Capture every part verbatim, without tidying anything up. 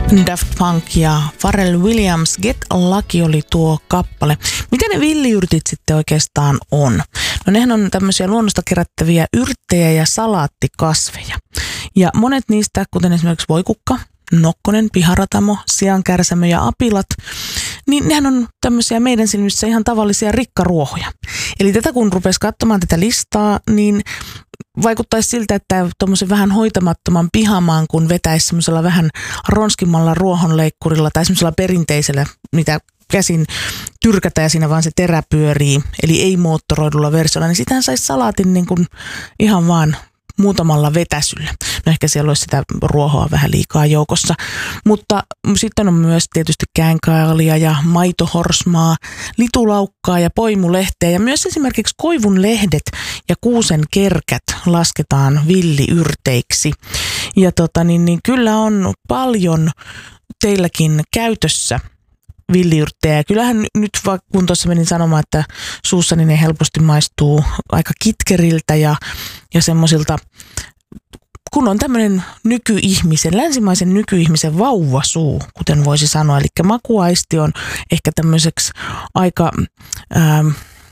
Daft Punk ja Pharrell Williams, Get Lucky oli tuo kappale. Mitä ne villiyrtit sitten oikeastaan on? No nehän on tämmöisiä luonnosta kerättäviä yrttejä ja salaattikasveja. Ja monet niistä, kuten esimerkiksi voikukka, nokkonen, piharatamo, siankärsämö ja apilat, niin nehän on tämmöisiä meidän silmissä ihan tavallisia rikkaruohoja. Eli tätä kun rupesi katsomaan tätä listaa, niin vaikuttaisi siltä, että tuommoisen vähän hoitamattoman pihamaan, kun vetäisi semmoisella vähän ronskimmalla ruohonleikkurilla tai semmoisella perinteisellä, mitä käsin tyrkätään ja siinä vaan se terä pyörii, eli ei moottoroidulla versiolla, niin sitähän saisi salaatin niin kuin ihan vaan muutamalla vetäsyllä. No ehkä siellä olisi sitä ruohoa vähän liikaa joukossa. Mutta sitten on myös tietysti käänkaalia ja maitohorsmaa, litulaukkaa ja poimulehteä ja myös esimerkiksi koivun lehdet ja kuusen kerkät lasketaan villiyrteiksi. Ja tota, niin, niin kyllä on paljon teilläkin käytössä villiyrttejä. Kyllähän nyt, kun tuossa menin sanomaan, että suussani ne helposti maistuu aika kitkeriltä ja, ja semmoisilta, kun on tämmöinen nykyihmisen, länsimaisen nykyihmisen vauvasuu, kuten voisi sanoa. Eli makuaisti on ehkä tämmöiseksi aika Ähm,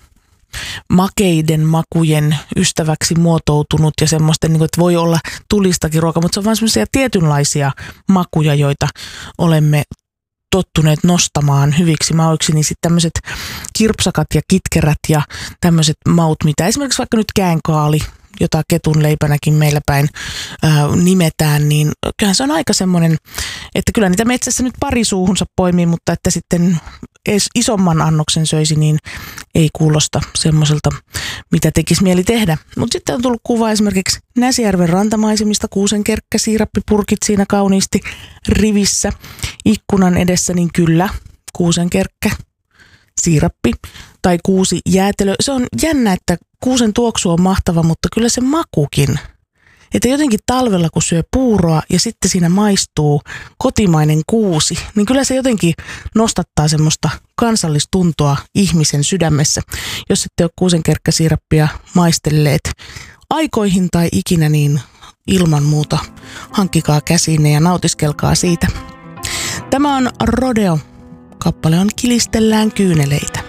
makeiden makujen ystäväksi muotoutunut ja semmoista, niin kuin, että voi olla tulistakin ruokaa, mutta se on vaan semmoisia tietynlaisia makuja, joita olemme tottuneet nostamaan hyviksi mauiksi, niin sitten tämmöiset kirpsakat ja kitkerät ja tämmöiset maut, mitä esimerkiksi vaikka nyt käänkaali, jota ketunleipänäkin meillä päin ää, nimetään, niin kyllähän se on aika semmoinen, että kyllä niitä metsässä nyt pari suuhunsa poimii, mutta että sitten edes isomman annoksen söisi, niin ei kuulosta semmoiselta, mitä tekisi mieli tehdä. Mutta sitten on tullut kuva esimerkiksi Näsijärven rantamaisemista, kuusenkerkkä, siirappipurkit siinä kauniisti rivissä ikkunan edessä, niin kyllä, kuusenkerkkä, siirappi tai kuusi jäätelö. Se on jännä, että kuusen tuoksu on mahtava, mutta kyllä se makukin. Että jotenkin talvella, kun syö puuroa ja sitten siinä maistuu kotimainen kuusi, niin kyllä se jotenkin nostattaa semmoista kansallistuntoa ihmisen sydämessä. Jos ette ole kuusenkerkkäsiirappia maistelleet aikoihin tai ikinä, niin ilman muuta hankkikaa käsiinne ja nautiskelkaa siitä. Tämä on Rodeo. Kappale on Kilistellään kyyneleitä.